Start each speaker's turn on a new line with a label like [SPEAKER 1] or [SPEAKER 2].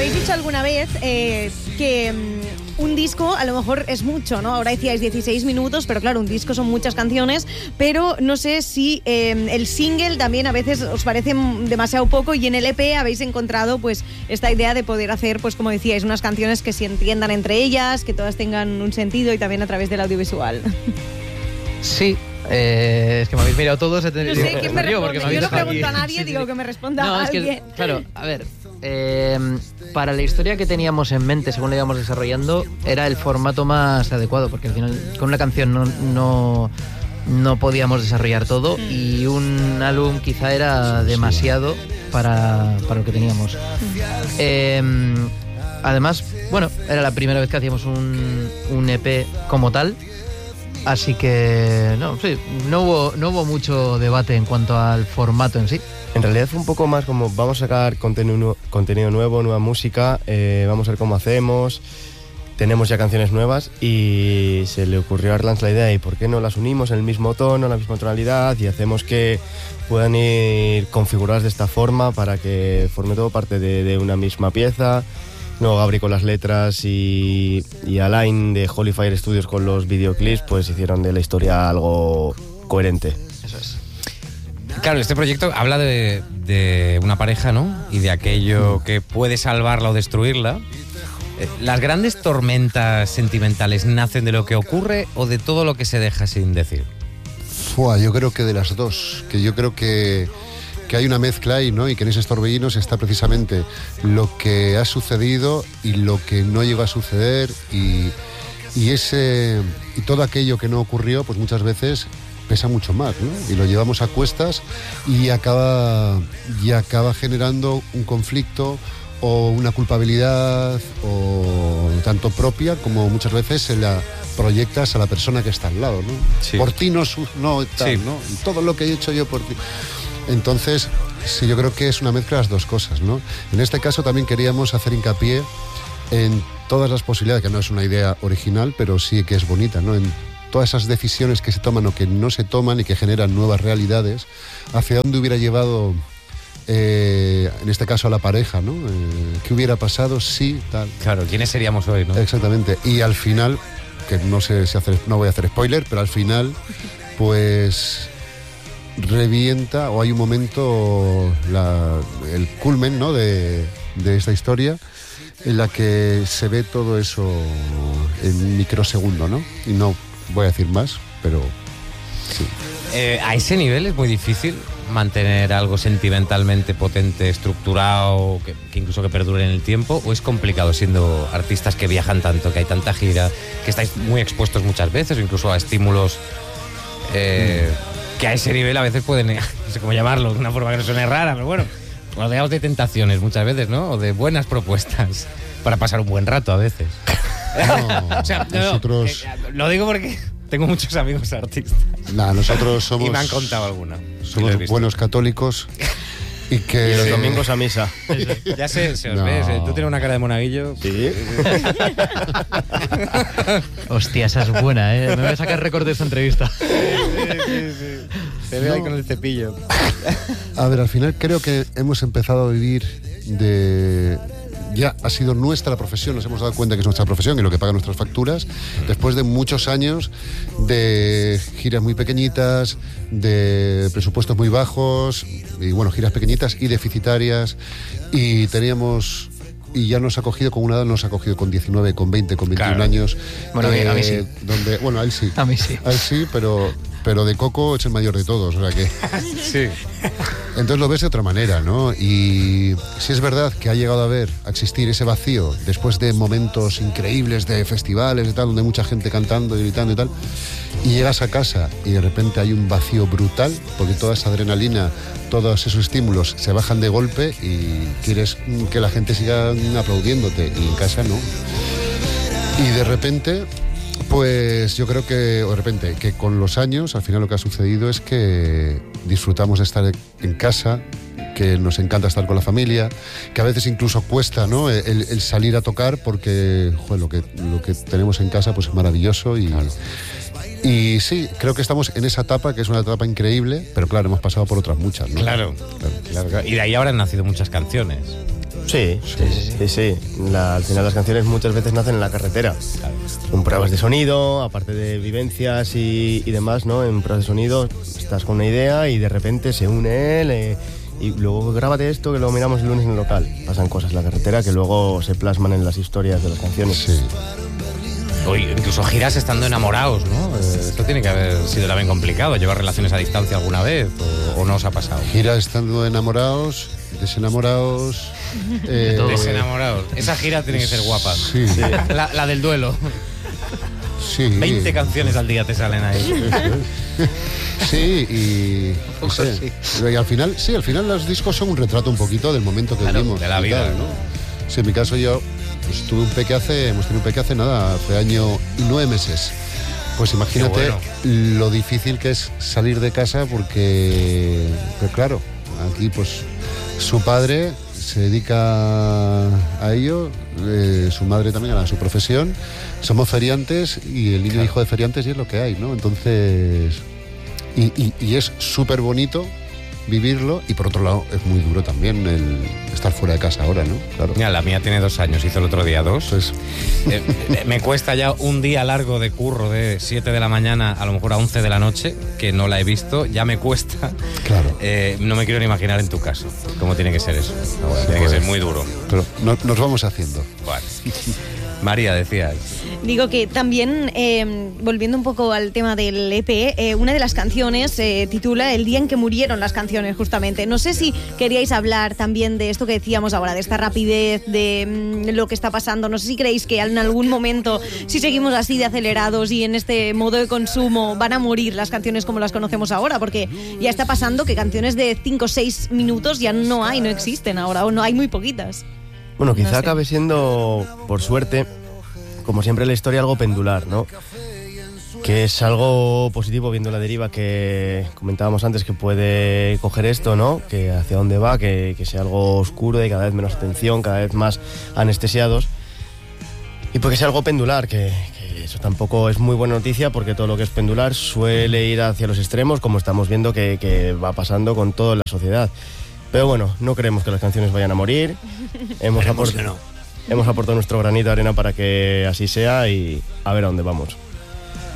[SPEAKER 1] habéis dicho alguna vez que un disco a lo mejor es mucho, ¿no? Ahora decíais 16 minutos, pero claro, un disco son muchas canciones, pero no sé si el single también a veces os parece demasiado poco, y en el EP habéis encontrado pues esta idea de poder hacer, pues como decíais, unas canciones que se entiendan entre ellas, que todas tengan un sentido y también a través del audiovisual.
[SPEAKER 2] Sí. Es que me habéis mirado todos.
[SPEAKER 1] No sé quién me responde. Yo no pregunto a nadie, digo que me responda a alguien.
[SPEAKER 2] Claro, a ver, para la historia que teníamos en mente según la íbamos desarrollando, era el formato más adecuado, porque al final con una canción no podíamos desarrollar todo, y un álbum quizá era demasiado para lo que teníamos. Además, bueno, era la primera vez que hacíamos un EP como tal. Así que no hubo mucho debate en cuanto al formato en sí.
[SPEAKER 3] En realidad fue un poco más como vamos a sacar contenido nuevo, nueva música, vamos a ver cómo hacemos. Tenemos ya canciones nuevas y se le ocurrió a Arlanz la idea de por qué no las unimos en el mismo tono, en la misma tonalidad, y hacemos que puedan ir configuradas de esta forma para que forme todo parte de una misma pieza. Luego Gabri con las letras y Alain de Holy Fire Studios con los videoclips, pues hicieron de la historia algo coherente.
[SPEAKER 2] Eso es.
[SPEAKER 4] Claro, este proyecto habla de una pareja, ¿no? Y de aquello que puede salvarla o destruirla. ¿Las grandes tormentas sentimentales nacen de lo que ocurre o de todo lo que se deja sin decir?
[SPEAKER 5] Yo creo que de las dos. Que yo creo que hay una mezcla ahí, ¿no? Y que en esos torbellinos está precisamente lo que ha sucedido y lo que no llegó a suceder, y todo aquello que no ocurrió, pues muchas veces pesa mucho más, ¿no? Y lo llevamos a cuestas y acaba generando un conflicto o una culpabilidad, o tanto propia como muchas veces se la proyectas a la persona que está al lado, ¿no?
[SPEAKER 4] Sí.
[SPEAKER 5] Por ti no tal,
[SPEAKER 4] sí.
[SPEAKER 5] ¿no? Y todo lo que he hecho yo por ti. Entonces, sí, yo creo que es una mezcla de las dos cosas, ¿no? En este caso también queríamos hacer hincapié en todas las posibilidades, que no es una idea original, pero sí que es bonita, ¿no? En todas esas decisiones que se toman o que no se toman y que generan nuevas realidades, hacia dónde hubiera llevado, en este caso, a la pareja, ¿no? ¿Qué hubiera pasado si tal?
[SPEAKER 4] Claro, ¿quiénes seríamos hoy, no?
[SPEAKER 5] Exactamente. Y al final, que no sé si no voy a hacer spoiler, pero al final, pues revienta, o hay un momento, el culmen, ¿no? de esta historia, en la que se ve todo eso en un microsegundo, ¿no? Y no voy a decir más, pero sí.
[SPEAKER 4] A ese nivel es muy difícil mantener algo sentimentalmente potente, estructurado, que incluso que perdure en el tiempo, o es complicado siendo artistas que viajan tanto, que hay tanta gira, que estáis muy expuestos muchas veces, o incluso a estímulos que a ese nivel a veces pueden, no sé cómo llamarlo, de una forma que no suene rara, pero bueno, rodeados de tentaciones muchas veces, ¿no? O de buenas propuestas para pasar un buen rato a veces.
[SPEAKER 5] No,
[SPEAKER 4] O sea,
[SPEAKER 5] nosotros...
[SPEAKER 4] lo digo porque tengo muchos amigos artistas.
[SPEAKER 5] Nosotros somos...
[SPEAKER 4] Y me han contado alguna.
[SPEAKER 5] Somos buenos católicos y que...
[SPEAKER 3] Y los domingos a misa.
[SPEAKER 4] Ya se os
[SPEAKER 5] No.
[SPEAKER 4] ve, tú tienes una cara de monaguillo.
[SPEAKER 3] Sí.
[SPEAKER 2] Hostia, esa es buena, ¿eh? Me voy a sacar récord de esta entrevista.
[SPEAKER 4] Sí. Se ve ahí con el cepillo.
[SPEAKER 5] A ver, al final creo que hemos empezado a vivir de... Ya ha sido nuestra profesión, nos hemos dado cuenta que es nuestra profesión y lo que paga nuestras facturas, después de muchos años de giras muy pequeñitas, de presupuestos muy bajos, y bueno, giras pequeñitas y deficitarias, y teníamos... Y ya nos ha cogido con una edad, nos ha cogido con 19, con 20, con 21
[SPEAKER 4] Claro.
[SPEAKER 5] años.
[SPEAKER 2] Bueno, a mí sí.
[SPEAKER 5] Bueno, a él sí.
[SPEAKER 2] A mí sí.
[SPEAKER 5] A él sí, pero de Coco es el mayor de todos, o sea que...
[SPEAKER 4] Sí.
[SPEAKER 5] Entonces lo ves de otra manera, ¿no? Y sí es verdad que ha llegado a existir ese vacío después de momentos increíbles de festivales y tal, donde hay mucha gente cantando y gritando y tal, y llegas a casa y de repente hay un vacío brutal, porque toda esa adrenalina, todos esos estímulos se bajan de golpe y quieres que la gente siga aplaudiéndote, y en casa no. Y de repente... Pues yo creo que con los años, al final lo que ha sucedido es que disfrutamos de estar en casa, que nos encanta estar con la familia, que a veces incluso cuesta, ¿no? el salir a tocar, porque lo que tenemos en casa pues es maravilloso y...
[SPEAKER 4] Claro.
[SPEAKER 5] Y sí, creo que estamos en esa etapa, que es una etapa increíble, pero claro, hemos pasado por otras muchas, ¿no?
[SPEAKER 4] Claro. Y de ahí habrán nacido muchas canciones.
[SPEAKER 3] Sí. Al final las canciones muchas veces nacen en la carretera. En pruebas de sonido, aparte de vivencias y demás, ¿no? En pruebas de sonido estás con una idea y de repente se une él y luego grábate esto que lo miramos el lunes en el local. Pasan cosas en la carretera que luego se plasman en las historias de las canciones.
[SPEAKER 5] Sí.
[SPEAKER 4] Oye, incluso giras estando enamorados, ¿no? Esto tiene que haber sido también complicado, llevar relaciones a distancia alguna vez, o no os ha pasado.
[SPEAKER 5] Gira estando enamorados, desenamorados.
[SPEAKER 4] Desenamorados. Esa gira tiene que ser guapa.
[SPEAKER 5] Sí.
[SPEAKER 4] La del duelo.
[SPEAKER 5] Sí.
[SPEAKER 4] 20 canciones al día te salen ahí.
[SPEAKER 5] Sí, y al final los discos son un retrato un poquito del momento que vivimos.
[SPEAKER 4] De la vida,
[SPEAKER 5] ¿no? Sí, en mi caso yo pues, hemos tenido un peque hace nada, hace año y 9 meses. Pues imagínate lo difícil que es salir de casa porque, pues claro, aquí pues su padre se dedica a ello, su madre también a su profesión, somos feriantes y el niño hijo de feriantes y es lo que hay, ¿no? Entonces, y es súper bonito vivirlo y por otro lado es muy duro también el estar fuera de casa ahora, ¿no? Claro.
[SPEAKER 4] Mira, la mía tiene 2 años, hizo el otro día 2.
[SPEAKER 5] Pues,
[SPEAKER 4] me cuesta ya un día largo de curro de 7 de la mañana a lo mejor a 11 de la noche, que no la he visto, ya me cuesta.
[SPEAKER 5] Claro.
[SPEAKER 4] No me quiero ni imaginar en tu caso cómo tiene que ser eso. Tiene que ser muy duro.
[SPEAKER 5] Pero nos vamos haciendo.
[SPEAKER 4] Vale. María, decías.
[SPEAKER 1] Digo que también, volviendo un poco al tema del EP, una de las canciones se titula El día en que murieron las canciones, justamente. No sé si queríais hablar también de esto que decíamos ahora, de esta rapidez, de lo que está pasando. No sé si creéis que en algún momento, si seguimos así de acelerados y en este modo de consumo, van a morir las canciones como las conocemos ahora, porque ya está pasando que canciones de 5 o 6 minutos ya no existen ahora, o no hay muy poquitas.
[SPEAKER 3] Bueno, quizá acabe siendo, por suerte, como siempre en la historia, algo pendular, ¿no? Que es algo positivo viendo la deriva que comentábamos antes que puede coger esto, ¿no? Que hacia dónde va, que sea algo oscuro y cada vez menos atención, cada vez más anestesiados. Y porque sea algo pendular, que eso tampoco es muy buena noticia porque todo lo que es pendular suele ir hacia los extremos, como estamos viendo que va pasando con toda la sociedad. Pero bueno, no creemos que las canciones vayan a morir. Hemos aportado nuestro granito de arena para que así sea y a ver a dónde vamos.